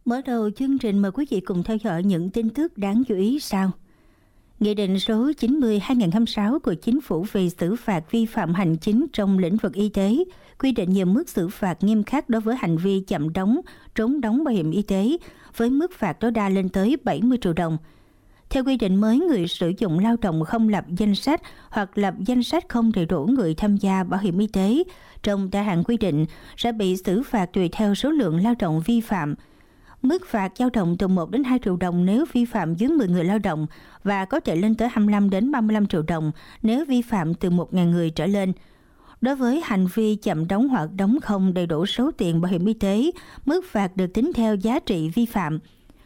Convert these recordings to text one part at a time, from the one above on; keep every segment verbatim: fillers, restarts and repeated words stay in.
Mở đầu chương trình mời quý vị cùng theo dõi những tin tức đáng chú ý sau. Nghị định số chín mươi trên hai nghìn không trăm hai mươi sáu của Chính phủ về xử phạt vi phạm hành chính trong lĩnh vực y tế quy định nhiều mức xử phạt nghiêm khắc đối với hành vi chậm đóng, trốn đóng bảo hiểm y tế với mức phạt tối đa lên tới bảy mươi triệu đồng. Theo quy định mới, người sử dụng lao động không lập danh sách hoặc lập danh sách không đầy đủ người tham gia bảo hiểm y tế trong gia hạn quy định sẽ bị xử phạt tùy theo số lượng lao động vi phạm. Mức phạt dao động từ một đến hai triệu đồng nếu vi phạm dưới mười người lao động và có thể lên tới hai mươi lăm đến ba mươi lăm triệu đồng nếu vi phạm từ một nghìn người trở lên. Đối với hành vi chậm đóng hoặc đóng không đầy đủ số tiền bảo hiểm y tế, mức phạt được tính theo giá trị vi phạm.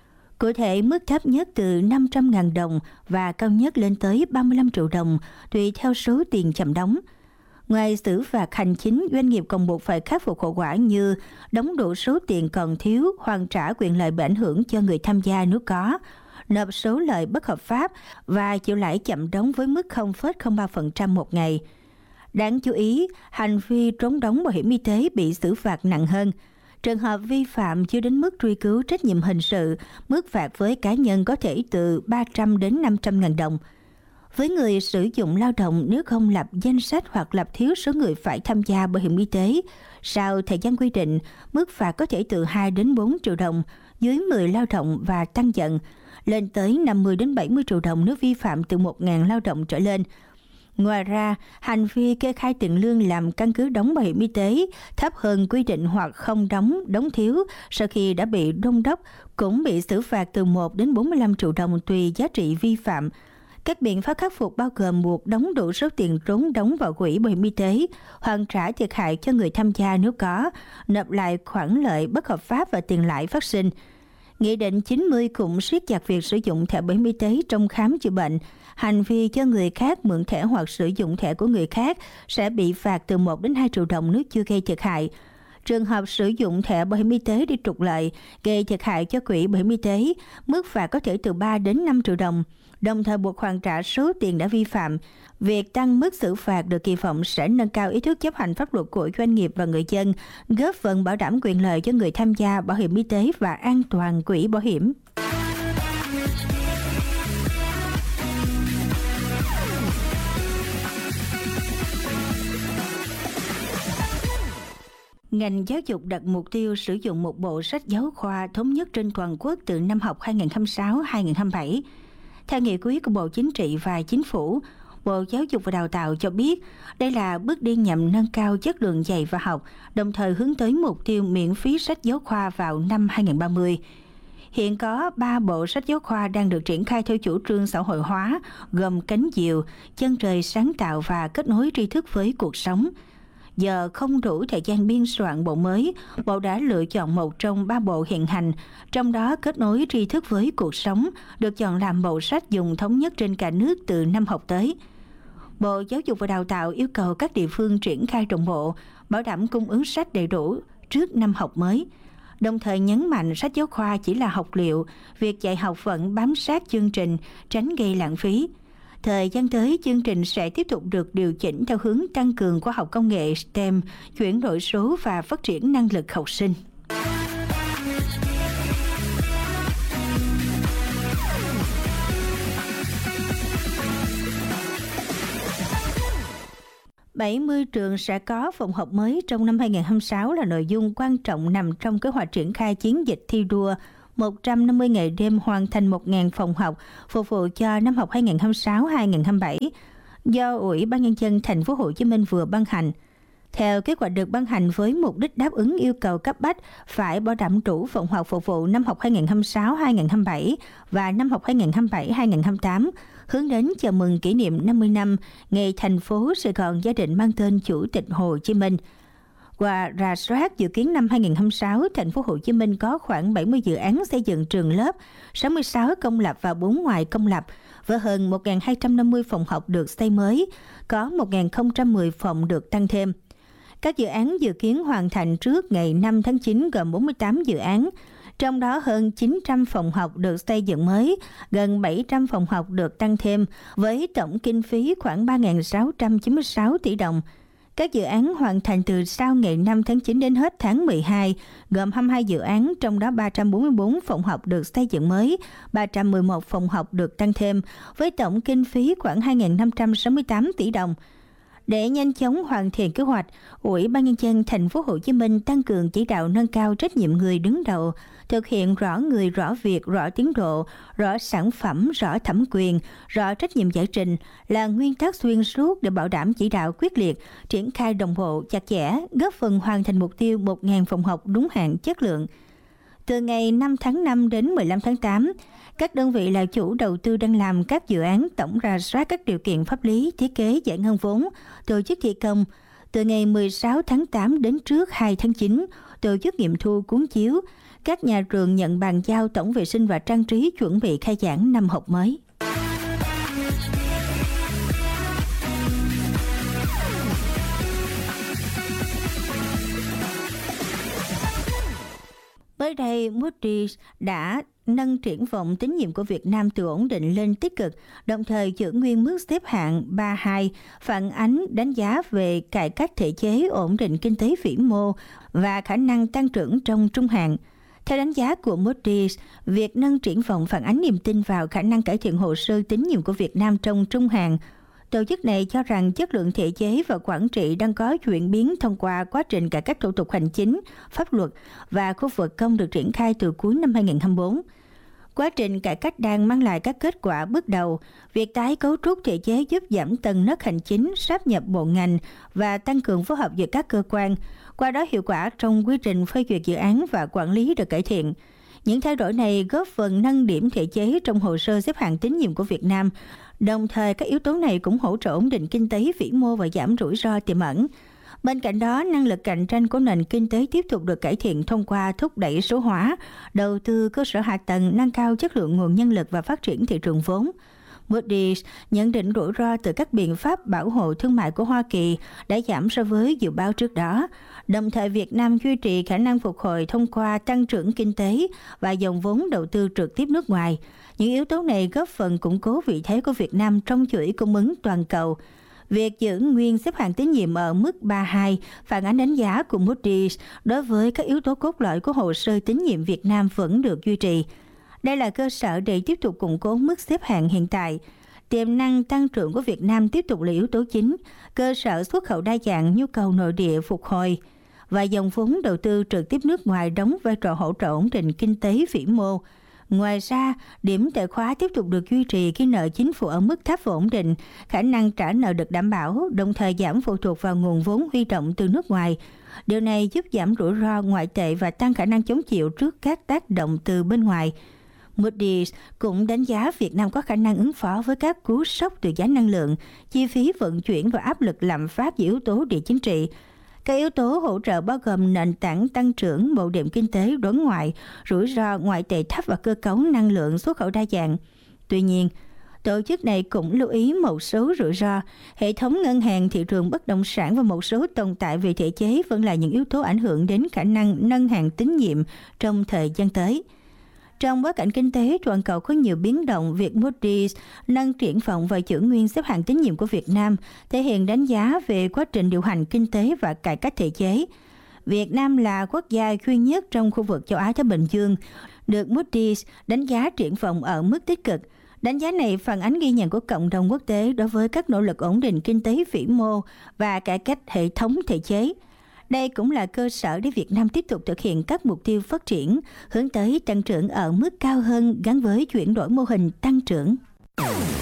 Cụ thể, mức thấp nhất từ năm trăm nghìn đồng và cao nhất lên tới ba mươi lăm triệu đồng, tùy theo số tiền chậm đóng. Ngoài xử phạt hành chính, doanh nghiệp còn buộc phải khắc phục hậu quả như đóng đủ số tiền còn thiếu, hoàn trả quyền lợi bị ảnh hưởng cho người tham gia nếu có, nộp số lợi bất hợp pháp và chịu lãi chậm đóng với mức không phẩy không ba phần trăm một ngày. Đáng chú ý, hành vi trốn đóng bảo hiểm y tế bị xử phạt nặng hơn. Trường hợp vi phạm chưa đến mức truy cứu trách nhiệm hình sự, mức phạt với cá nhân có thể từ ba trăm đến năm trăm nghìn đồng. Với người sử dụng lao động nếu không lập danh sách hoặc lập thiếu số người phải tham gia bảo hiểm y tế, sau thời gian quy định, mức phạt có thể từ hai đến bốn triệu đồng dưới mười lao động và tăng dần, lên tới năm mươi đến bảy mươi triệu đồng nếu vi phạm từ một nghìn lao động trở lên. Ngoài ra, hành vi kê khai tiền lương làm căn cứ đóng bảo hiểm y tế thấp hơn quy định hoặc không đóng, đóng thiếu sau khi đã bị đôn đốc cũng bị xử phạt từ một đến bốn mươi lăm triệu đồng tùy giá trị vi phạm. Các biện pháp khắc phục bao gồm buộc đóng đủ số tiền trốn đóng vào quỹ bảo hiểm y tế, hoàn trả thiệt hại cho người tham gia nếu có, nộp lại khoản lợi bất hợp pháp và tiền lãi phát sinh. Nghị định chín mươi cũng siết chặt việc sử dụng thẻ bảo hiểm y tế trong khám chữa bệnh. Hành vi cho người khác mượn thẻ hoặc sử dụng thẻ của người khác sẽ bị phạt từ một đến hai triệu đồng nếu chưa gây thiệt hại. Trường hợp sử dụng thẻ bảo hiểm y tế đi trục lợi, gây thiệt hại cho quỹ bảo hiểm y tế, mức phạt có thể từ ba đến năm triệu đồng, đồng thời buộc hoàn trả số tiền đã vi phạm. Việc tăng mức xử phạt được kỳ vọng sẽ nâng cao ý thức chấp hành pháp luật của doanh nghiệp và người dân, góp phần bảo đảm quyền lợi cho người tham gia bảo hiểm y tế và an toàn quỹ bảo hiểm. Ngành giáo dục đặt mục tiêu sử dụng một bộ sách giáo khoa thống nhất trên toàn quốc từ năm học hai nghìn không trăm hai mươi sáu đến hai nghìn không trăm hai mươi bảy. Theo nghị quyết của Bộ Chính trị và Chính phủ, Bộ Giáo dục và Đào tạo cho biết đây là bước đi nhằm nâng cao chất lượng dạy và học, đồng thời hướng tới mục tiêu miễn phí sách giáo khoa vào năm hai nghìn không trăm ba mươi. Hiện có ba bộ sách giáo khoa đang được triển khai theo chủ trương xã hội hóa, gồm Cánh Diều, Chân Trời Sáng Tạo và Kết nối tri thức với cuộc sống. Giờ không đủ thời gian biên soạn bộ mới, Bộ đã lựa chọn một trong ba bộ hiện hành, trong đó Kết nối tri thức với cuộc sống được chọn làm bộ sách dùng thống nhất trên cả nước từ năm học tới. Bộ Giáo dục và Đào tạo yêu cầu các địa phương triển khai đồng bộ, bảo đảm cung ứng sách đầy đủ trước năm học mới. Đồng thời nhấn mạnh sách giáo khoa chỉ là học liệu, việc dạy học vẫn bám sát chương trình, tránh gây lãng phí. Thời gian tới, chương trình sẽ tiếp tục được điều chỉnh theo hướng tăng cường khoa học công nghệ ét tê e em, chuyển đổi số và phát triển năng lực học sinh. bảy mươi trường sẽ có phòng học mới trong năm hai nghìn không trăm hai mươi sáu là nội dung quan trọng nằm trong kế hoạch triển khai chiến dịch thi đua một trăm năm mươi ngày đêm hoàn thành một nghìn phòng học phục vụ cho năm học hai nghìn không trăm hai mươi sáu đến hai nghìn không trăm hai mươi bảy do Ủy ban Nhân dân Thành phố Hồ Chí Minh vừa ban hành. Theo kế hoạch được ban hành với mục đích đáp ứng yêu cầu cấp bách phải bảo đảm đủ phòng học phục vụ năm học hai nghìn không trăm hai mươi sáu đến hai nghìn không trăm hai mươi bảy và năm học hai nghìn không trăm hai mươi bảy đến hai nghìn không trăm hai mươi tám, hướng đến chào mừng kỷ niệm năm mươi năm ngày thành phố Sài Gòn gia định mang tên Chủ tịch Hồ Chí Minh. Qua rà soát, dự kiến năm hai nghìn không trăm lẻ sáu, Thành phố Hồ Chí Minh có khoảng bảy mươi dự án xây dựng trường lớp, sáu mươi sáu công lập và bốn ngoài công lập, với hơn một nghìn hai trăm năm mươi phòng học được xây mới, có một nghìn không trăm mười phòng được tăng thêm. Các dự án dự kiến hoàn thành trước ngày năm tháng chín gồm bốn mươi tám dự án, trong đó hơn chín trăm phòng học được xây dựng mới, gần bảy trăm phòng học được tăng thêm, với tổng kinh phí khoảng ba nghìn sáu trăm chín mươi sáu tỷ đồng. Các dự án hoàn thành từ sau ngày năm tháng chín đến hết tháng mười hai, gồm hai mươi hai dự án, trong đó ba trăm bốn mươi tư phòng học được xây dựng mới, ba trăm mười một phòng học được tăng thêm, với tổng kinh phí khoảng hai nghìn năm trăm sáu mươi tám tỷ đồng. Để nhanh chóng hoàn thiện kế hoạch, Ủy ban Nhân dân Thành phố Hồ Chí Minh tăng cường chỉ đạo nâng cao trách nhiệm người đứng đầu, thực hiện rõ người, rõ việc, rõ tiến độ, rõ sản phẩm, rõ thẩm quyền, rõ trách nhiệm giải trình là nguyên tắc xuyên suốt để bảo đảm chỉ đạo quyết liệt, triển khai đồng bộ, chặt chẽ, góp phần hoàn thành mục tiêu một nghìn phòng học đúng hạn, chất lượng. Từ ngày năm tháng năm đến mười lăm tháng tám, các đơn vị là chủ đầu tư đang làm các dự án tổng rà soát các điều kiện pháp lý, thiết kế, giải ngân vốn, tổ chức thi công. Từ ngày mười sáu tháng tám đến trước hai tháng chín, tổ chức nghiệm thu cuốn chiếu. Các nhà trường nhận bàn giao tổng vệ sinh và trang trí chuẩn bị khai giảng năm học mới. Mới đây, Moody's đã nâng triển vọng tín nhiệm của Việt Nam từ ổn định lên tích cực, đồng thời giữ nguyên mức xếp hạng ba hai, phản ánh đánh giá về cải cách thể chế, ổn định kinh tế vĩ mô và khả năng tăng trưởng trong trung hạn. Theo đánh giá của Moody's, việc nâng triển vọng phản ánh niềm tin vào khả năng cải thiện hồ sơ tín nhiệm của Việt Nam trong trung hạn. Tổ chức này cho rằng chất lượng thể chế và quản trị đang có chuyển biến thông qua quá trình cải cách thủ tục hành chính, pháp luật và khu vực công được triển khai từ cuối năm hai nghìn không trăm hai mươi tư. Quá trình cải cách đang mang lại các kết quả bước đầu. Việc tái cấu trúc thể chế giúp giảm tầng nấc hành chính, sáp nhập bộ ngành và tăng cường phối hợp giữa các cơ quan. Qua đó hiệu quả trong quy trình phê duyệt dự án và quản lý được cải thiện. Những thay đổi này góp phần nâng điểm thể chế trong hồ sơ xếp hạng tín nhiệm của Việt Nam. Đồng thời, các yếu tố này cũng hỗ trợ ổn định kinh tế vĩ mô và giảm rủi ro tiềm ẩn. Bên cạnh đó, năng lực cạnh tranh của nền kinh tế tiếp tục được cải thiện thông qua thúc đẩy số hóa, đầu tư cơ sở hạ tầng, nâng cao chất lượng nguồn nhân lực và phát triển thị trường vốn. Moody's nhận định rủi ro từ các biện pháp bảo hộ thương mại của Hoa Kỳ đã giảm so với dự báo trước đó. Đồng thời, Việt Nam duy trì khả năng phục hồi thông qua tăng trưởng kinh tế và dòng vốn đầu tư trực tiếp nước ngoài. Những yếu tố này góp phần củng cố vị thế của Việt Nam trong chuỗi cung ứng toàn cầu. Việc giữ nguyên xếp hạng tín nhiệm ở mức ba hai phản ánh đánh giá của Moody's đối với các yếu tố cốt lõi của hồ sơ tín nhiệm Việt Nam vẫn được duy trì. Đây là cơ sở để tiếp tục củng cố mức xếp hạng hiện tại. Tiềm năng tăng trưởng của Việt Nam tiếp tục là yếu tố chính, cơ sở xuất khẩu đa dạng, nhu cầu nội địa phục hồi và dòng vốn đầu tư trực tiếp nước ngoài đóng vai trò hỗ trợ ổn định kinh tế vĩ mô. Ngoài ra, điểm tài khóa tiếp tục được duy trì khi nợ chính phủ ở mức thấp và ổn định, khả năng trả nợ được đảm bảo, đồng thời giảm phụ thuộc vào nguồn vốn huy động từ nước ngoài. Điều này giúp giảm rủi ro ngoại tệ và tăng khả năng chống chịu trước các tác động từ bên ngoài. Moody's cũng đánh giá Việt Nam có khả năng ứng phó với các cú sốc từ giá năng lượng, chi phí vận chuyển và áp lực lạm phát giữa yếu tố địa chính trị. Các yếu tố hỗ trợ bao gồm nền tảng tăng trưởng, bộ đệm kinh tế đối ngoại, rủi ro ngoại tệ thấp và cơ cấu năng lượng xuất khẩu đa dạng. Tuy nhiên, tổ chức này cũng lưu ý một số rủi ro, hệ thống ngân hàng, thị trường bất động sản và một số tồn tại về thể chế vẫn là những yếu tố ảnh hưởng đến khả năng nâng hạng tín nhiệm trong thời gian tới. Trong bối cảnh kinh tế toàn cầu có nhiều biến động, việc Moody's nâng triển vọng và giữ nguyên xếp hạng tín nhiệm của Việt Nam thể hiện đánh giá về quá trình điều hành kinh tế và cải cách thể chế. Việt Nam là quốc gia duy nhất trong khu vực châu Á-Thái Bình Dương được Moody's đánh giá triển vọng ở mức tích cực. Đánh giá này phản ánh ghi nhận của cộng đồng quốc tế đối với các nỗ lực ổn định kinh tế vĩ mô và cải cách hệ thống thể chế. Đây cũng là cơ sở để Việt Nam tiếp tục thực hiện các mục tiêu phát triển, hướng tới tăng trưởng ở mức cao hơn gắn với chuyển đổi mô hình tăng trưởng.